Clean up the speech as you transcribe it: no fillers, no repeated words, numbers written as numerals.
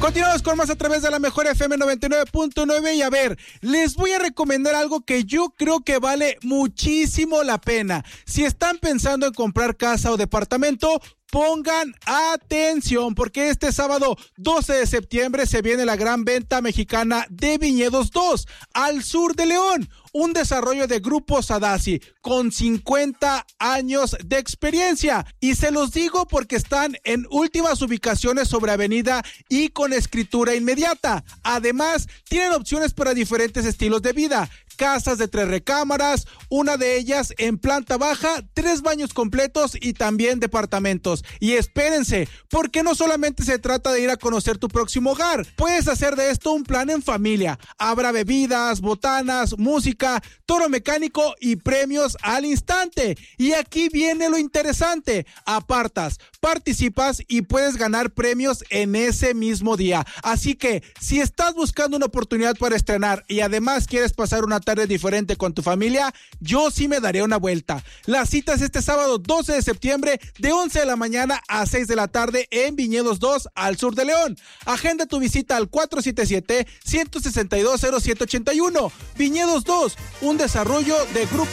Continuamos con más a través de la mejor FM 99.9 y a ver, les voy a recomendar algo que yo creo que vale muchísimo la pena. Si están pensando en comprar casa o departamento, pongan atención porque este sábado 12 de septiembre se viene la gran venta mexicana de Viñedos 2 al sur de León. Un desarrollo de Grupo Sadasi con 50 años de experiencia. Y se los digo porque están en últimas ubicaciones sobre avenida y con escritura inmediata. Además, tienen opciones para diferentes estilos de vida. Casas de 3 recámaras, una de ellas en planta baja, 3 baños completos y también departamentos. Y espérense, porque no solamente se trata de ir a conocer tu próximo hogar, puedes hacer de esto un plan en familia. Habrá bebidas, botanas, música, toro mecánico y premios al instante. Y aquí viene lo interesante, apartas, participas y puedes ganar premios en ese mismo día. Así que si estás buscando una oportunidad para estrenar y además quieres pasar una tarde diferente con tu familia, yo sí me daré una vuelta. La cita es este sábado 12 de septiembre de 11 de la mañana a 6 de la tarde en Viñedos 2 al sur de León. Agenda tu visita al 477-162-0781. Viñedos 2, un desarrollo de Grupo